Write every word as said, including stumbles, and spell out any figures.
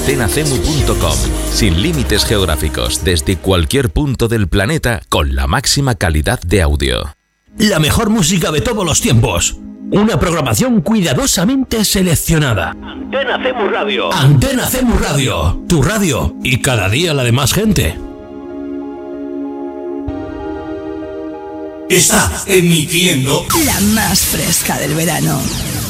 antena cemu punto com. Sin límites geográficos, desde cualquier punto del planeta, con la máxima calidad de audio. La mejor música de todos los tiempos. Una programación cuidadosamente seleccionada. Antena Cemu Radio. Antena Cemu Radio. Tu radio y cada día la de más gente. Está emitiendo la más fresca del verano.